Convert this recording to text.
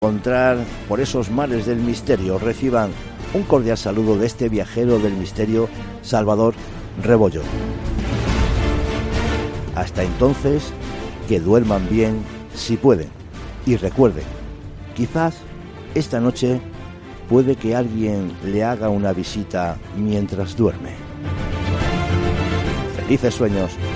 encontrar por esos mares del misterio. Reciban un cordial saludo de este viajero del misterio, Salvador Rebollo. Hasta entonces, que duerman bien si pueden. Y recuerden, quizás esta noche puede que alguien le haga una visita mientras duerme. ¡Felices sueños!